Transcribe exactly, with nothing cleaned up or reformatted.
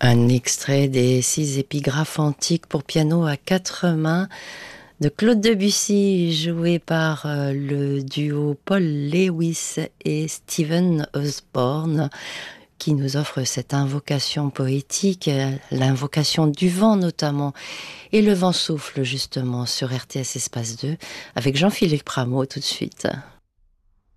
Un extrait des six épigraphes antiques pour piano à quatre mains de Claude Debussy, joué par euh, le duo Paul Lewis et Stephen Osborne, qui nous offre cette invocation poétique, euh, l'invocation du vent notamment. Et le vent souffle justement sur R T S Espace deux, avec Jean-Philippe Rameau tout de suite.